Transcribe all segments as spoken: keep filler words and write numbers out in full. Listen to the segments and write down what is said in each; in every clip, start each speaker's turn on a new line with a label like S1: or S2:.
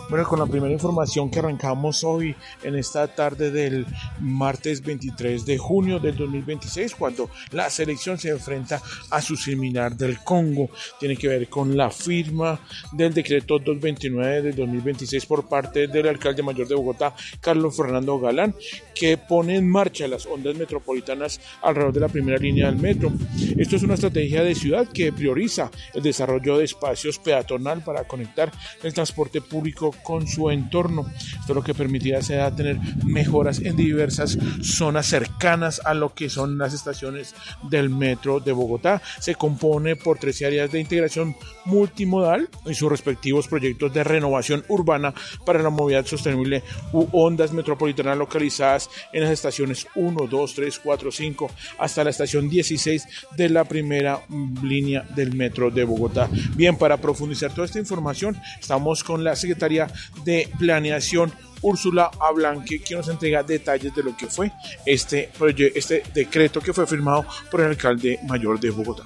S1: Bueno, con la primera información que arrancamos hoy en esta tarde del martes veintitrés de junio del dos mil veintiséis, cuando la selección se enfrenta a su similar del Congo, tiene que ver con la firma del decreto doscientos veintinueve del dos mil veintiséis por parte del alcalde mayor de Bogotá, Carlos Fernando Galán, que pone en marcha las ondas metropolitanas alrededor de la primera línea del metro. Esto es una estrategia de ciudad que prioriza el desarrollo de espacios peatonal para conectar el transporte público con su entorno. Esto lo que permitirá será tener mejoras en diversas zonas cercanas a lo que son las estaciones del metro de Bogotá. Se compone por tres áreas de integración multimodal y sus respectivos proyectos de renovación urbana para la movilidad sostenible u ondas metropolitanas localizadas en las estaciones uno, dos, tres, cuatro, cinco hasta la estación dieciséis de la primera línea del metro de Bogotá. Bien, para profundizar toda esta información estamos con la secretaria de Planeación, Úrsula Ablanque, quien nos entrega detalles de lo que fue este, este decreto que fue firmado por el alcalde mayor de Bogotá.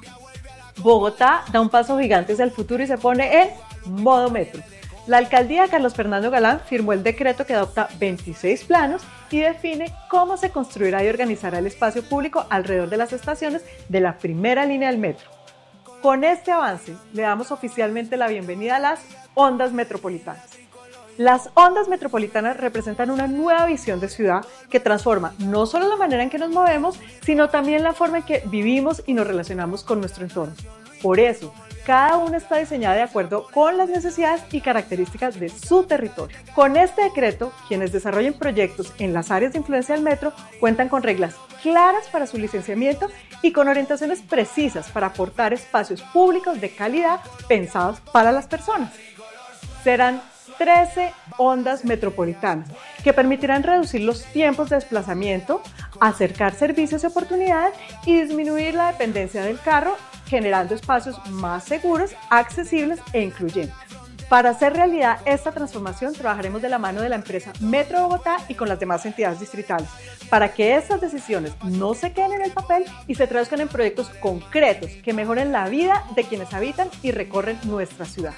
S2: Bogotá da un paso gigante hacia el futuro y se pone en modo metro. La alcaldía de Carlos Fernando Galán firmó el decreto que adopta veintiséis planos y define cómo se construirá y organizará el espacio público alrededor de las estaciones de la primera línea del metro. Con este avance, le damos oficialmente la bienvenida a las ondas metropolitanas. Las ondas metropolitanas representan una nueva visión de ciudad que transforma no solo la manera en que nos movemos, sino también la forma en que vivimos y nos relacionamos con nuestro entorno. Por eso, cada una está diseñada de acuerdo con las necesidades y características de su territorio. Con este decreto, quienes desarrollen proyectos en las áreas de influencia del metro cuentan con reglas claras para su licenciamiento y con orientaciones precisas para aportar espacios públicos de calidad pensados para las personas. Serán trece ondas metropolitanas que permitirán reducir los tiempos de desplazamiento, acercar servicios y oportunidades y disminuir la dependencia del carro, generando espacios más seguros, accesibles e incluyentes. Para hacer realidad esta transformación, trabajaremos de la mano de la empresa Metro Bogotá y con las demás entidades distritales, para que estas decisiones no se queden en el papel y se traduzcan en proyectos concretos que mejoren la vida de quienes habitan y recorren nuestra ciudad.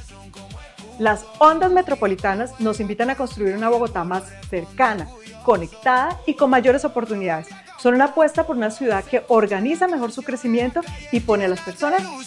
S2: Las ondas metropolitanas nos invitan a construir una Bogotá más cercana, conectada y con mayores oportunidades. Son una apuesta por una ciudad que organiza mejor su crecimiento y pone a las personas